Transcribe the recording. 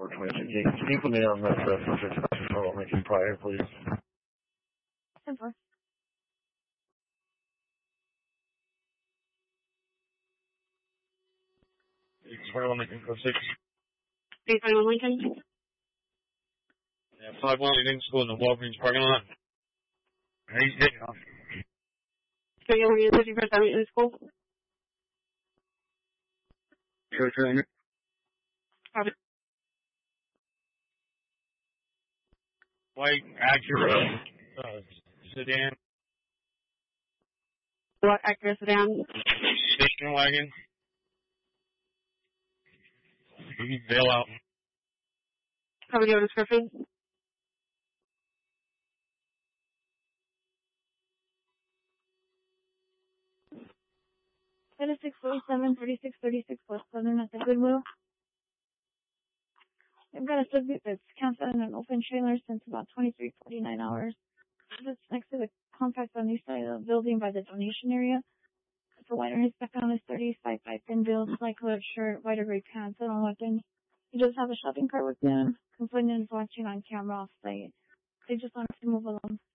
Can you put me on that subject for Wilmington prior, please? 10-4. Lincoln, code 6. 821 Lincoln. Yeah, 51 Lincoln School in the Walgreens parking lot. How you taking off? So you're going to 51st Avenue School? Sure, trainer. Copy. White Acura sedan. What Acura sedan? Station wagon. You can bail out. Copy your description. That is 647, 3636 West Southern at the Goodwill. I've got a subject that's camped out in an open trailer since about 23:49 hours. It's next to the compact on the east side of the building by the donation area. It's a whiter his background is 35 by thin build, light colored shirt, whiter gray pants, and a weapon. He does have a shopping cart with him. Complainant is watching on camera off site. They just want us to move along.